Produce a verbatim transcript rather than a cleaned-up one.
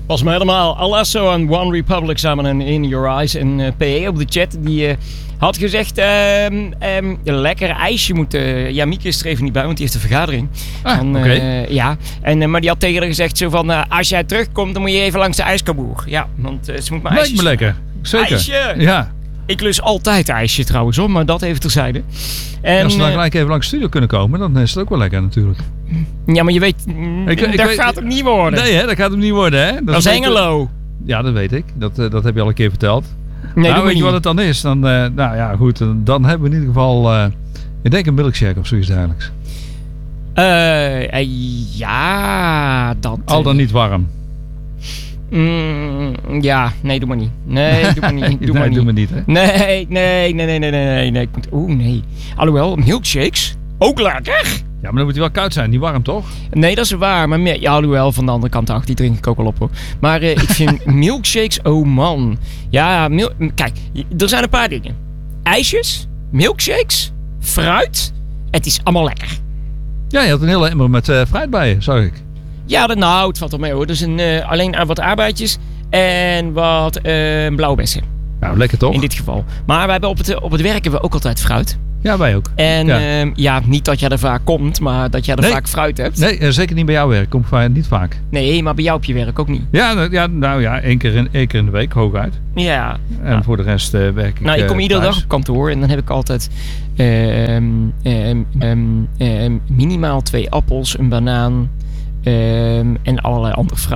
Was me helemaal Alasso en One Republic samen in In Your Eyes. En uh, P E op de chat die uh, had gezegd... Um, um, lekker ijsje moeten... Ja, Mieke is er even niet bij, want die heeft een vergadering. Ah, oké. Okay. Uh, ja, en, uh, maar die had tegen haar gezegd zo van... Uh, als jij terugkomt, dan moet je even langs de ijskaboer. Ja, want uh, ze moet maar ijsjes... Lijkt me lekker. Zeker. IJsje! Ja. Ik lus altijd ijsje trouwens, hoor, maar dat even terzijde. En, ja, als we dan uh, gelijk even langs de studio kunnen komen, dan is het ook wel lekker natuurlijk. Ja, maar je weet... Mm, Ik- ik dat weet- gaat het niet worden. Nee, hè, dat gaat hem niet worden, hè? Dat, dat is Hengelo. Ja, dat weet ik. Dat, uh, dat heb je al een keer verteld. Nee, nou, doe weet je niet. wat het dan is? Dan, uh, nou ja, goed. Dan hebben we in ieder geval... Uh, ik denk een milkshake of zoiets dergelijks. Uh, uh, ja, dat... Al dan niet warm. Mm, ja, nee, doe maar niet. Nee, doe maar niet. Doe nee, maar niet. doe maar niet, hè? Nee, nee, nee, nee, nee, nee, nee. Ik moet- Oeh, nee. Alhoewel, milkshakes, ook lekker. Ja, maar dan moet hij wel koud zijn. Niet warm, toch? Nee, dat is waar. Maar me- ja, alhoewel, van de andere kant ook, die drink ik ook wel op, hoor. Maar uh, ik vind milkshakes, oh man. Ja, mil- kijk, er zijn een paar dingen. IJsjes, milkshakes, fruit. Het is allemaal lekker. Ja, je had een hele emmer met uh, fruit bij je, zag ik. Ja, dat, nou, het valt wel mee, hoor. Dus een, uh, alleen uh, wat aardbeidjes en wat uh, blauwe bessen. Nou, lekker toch? In dit geval. Maar we hebben op het, op het werk hebben we ook altijd fruit. Ja, wij ook. En Ja. ja, ja niet dat jij er vaak komt, maar dat jij er Nee. vaak fruit hebt. Nee, uh, zeker niet bij jouw werk. Komt vaak niet vaak. Nee, maar bij jou op je werk ook niet. Ja, nou ja, nou ja één, keer in, één keer in de week, hooguit. Ja. En Ja. voor de rest uh, werk ik Nou, ik kom uh, iedere thuis. dag op kantoor en dan heb ik altijd um, um, um, um, minimaal twee appels, een banaan um, en allerlei andere fruit.